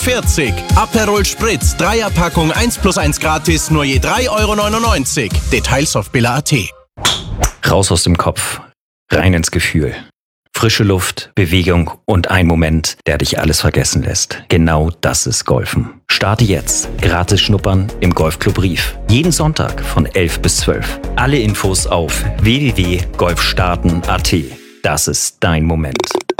40. Aperol Spritz, Dreierpackung 1+1 gratis, nur je 3,99 €. Details auf billa.at. Raus aus dem Kopf, rein ins Gefühl. Frische Luft, Bewegung und ein Moment, der dich alles vergessen lässt. Genau das ist Golfen. Starte jetzt. Gratis schnuppern im Golfclub Rief. Jeden Sonntag von 11 bis 12. Alle Infos auf www.golfstarten.at. Das ist dein Moment.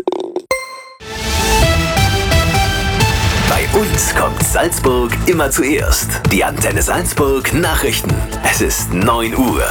Bei uns kommt Salzburg immer zuerst. Die Antenne Salzburg Nachrichten. Es ist 9 Uhr.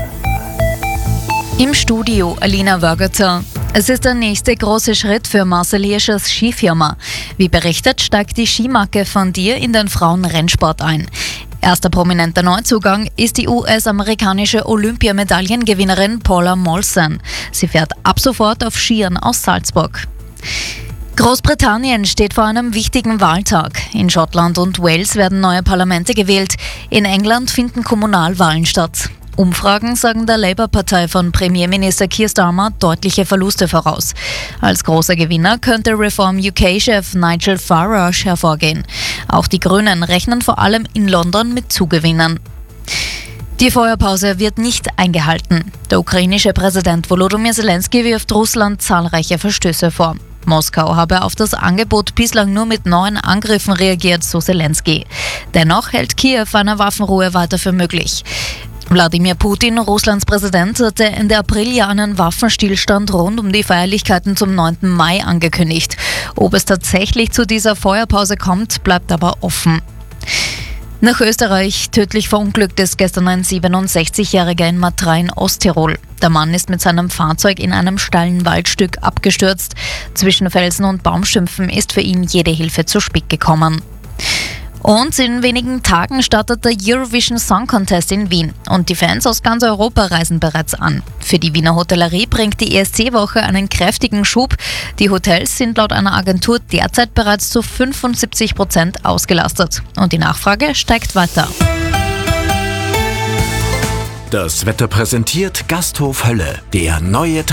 Im Studio Alina Wörgerter. Es ist der nächste große Schritt für Marcel Hirschers Skifirma. Wie berichtet, steigt die Skimarke von Dir in den Frauenrennsport ein. Erster prominenter Neuzugang ist die US-amerikanische Olympiamedaillengewinnerin Paula Molson. Sie fährt ab sofort auf Skiern aus Salzburg. Großbritannien steht vor einem wichtigen Wahltag. In Schottland und Wales werden neue Parlamente gewählt. In England finden Kommunalwahlen statt. Umfragen sagen der Labour-Partei von Premierminister Keir Starmer deutliche Verluste voraus. Als großer Gewinner könnte Reform-UK-Chef Nigel Farage hervorgehen. Auch die Grünen rechnen vor allem in London mit Zugewinnen. Die Feuerpause wird nicht eingehalten. Der ukrainische Präsident Volodymyr Zelensky wirft Russland zahlreiche Verstöße vor. Moskau habe auf das Angebot bislang nur mit 9 Angriffen reagiert, so Zelensky. Dennoch hält Kiew eine Waffenruhe weiter für möglich. Wladimir Putin, Russlands Präsident, hatte Ende April ja einen Waffenstillstand rund um die Feierlichkeiten zum 9. Mai angekündigt. Ob es tatsächlich zu dieser Feuerpause kommt, bleibt aber offen. Nach Österreich. Tödlich verunglückt ist gestern ein 67-Jähriger in Matra in Osttirol. Der Mann ist mit seinem Fahrzeug in einem steilen Waldstück abgestürzt. Zwischen Felsen und Baumstümpfen ist für ihn jede Hilfe zu spät gekommen. Und in wenigen Tagen startet der Eurovision Song Contest in Wien. Und die Fans aus ganz Europa reisen bereits an. Für die Wiener Hotellerie bringt die ESC-Woche einen kräftigen Schub. Die Hotels sind laut einer Agentur derzeit bereits zu 75% ausgelastet. Und die Nachfrage steigt weiter. Das Wetter präsentiert Gasthof Hölle, der neue